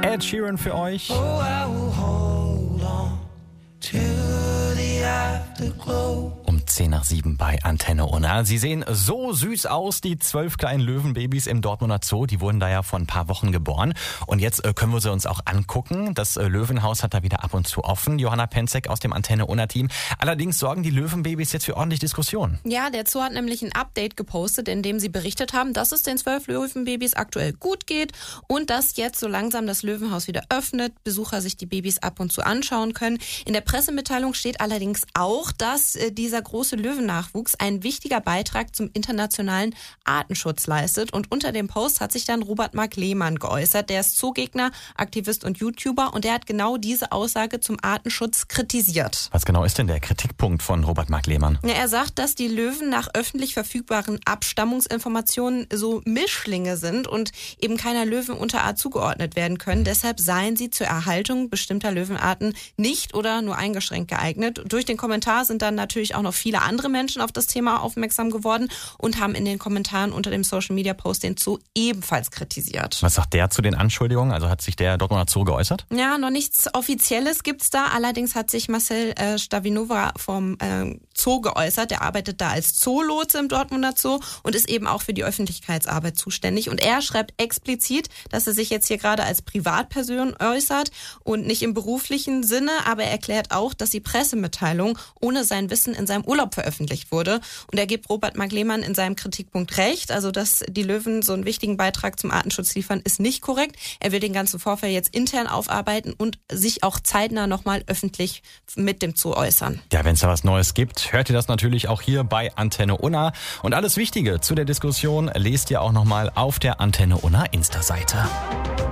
Ed Sheeran für euch. Oh, I will hold on to the afterglow. Um 6:10 bei Antenne Unna. Sie sehen so süß aus, die 12 kleinen Löwenbabys im Dortmunder Zoo. Die wurden da ja vor ein paar Wochen geboren. Und jetzt können wir sie uns auch angucken. Das Löwenhaus hat da wieder ab und zu offen. Johanna Penzek aus dem Antenne Unna-Team. Allerdings sorgen die Löwenbabys jetzt für ordentlich Diskussion. Ja, der Zoo hat nämlich ein Update gepostet, in dem sie berichtet haben, dass es den 12 Löwenbabys aktuell gut geht und dass jetzt so langsam das Löwenhaus wieder öffnet, Besucher sich die Babys ab und zu anschauen können. In der Pressemitteilung steht allerdings auch, dass dieser große Löwennachwuchs ein wichtiger Beitrag zum internationalen Artenschutz leistet. Und unter dem Post hat sich dann Robert Mark Lehmann geäußert. Der ist Zoogegner, Aktivist und YouTuber und der hat genau diese Aussage zum Artenschutz kritisiert. Was genau ist denn der Kritikpunkt von Robert Mark Lehmann? Ja, er sagt, dass die Löwen nach öffentlich verfügbaren Abstammungsinformationen so Mischlinge sind und eben keiner Löwenunterart zugeordnet werden können. Deshalb seien sie zur Erhaltung bestimmter Löwenarten nicht oder nur eingeschränkt geeignet. Durch den Kommentar sind dann natürlich auch noch viele andere Menschen auf das Thema aufmerksam geworden und haben in den Kommentaren unter dem Social-Media-Post den Zoo ebenfalls kritisiert. Was sagt der zu den Anschuldigungen? Also hat sich der Dortmunder Zoo geäußert? Ja, noch nichts Offizielles gibt's da. Allerdings hat sich Marcel Stavinova vom Zoo geäußert. Der arbeitet da als Zoolotse im Dortmunder Zoo und ist eben auch für die Öffentlichkeitsarbeit zuständig. Und er schreibt explizit, dass er sich jetzt hier gerade als Privatperson äußert und nicht im beruflichen Sinne. Aber er erklärt auch, dass die Pressemitteilung ohne sein Wissen in seinem Urlaub veröffentlicht wurde. Und er gibt Robert Mark Lehmann in seinem Kritikpunkt recht. Also, dass die Löwen so einen wichtigen Beitrag zum Artenschutz liefern, ist nicht korrekt. Er will den ganzen Vorfall jetzt intern aufarbeiten und sich auch zeitnah nochmal öffentlich mit dem Zoo äußern. Ja, wenn es da was Neues gibt, hört ihr das natürlich auch hier bei Antenne Unna. Und alles Wichtige zu der Diskussion lest ihr auch nochmal auf der Antenne Unna Insta-Seite.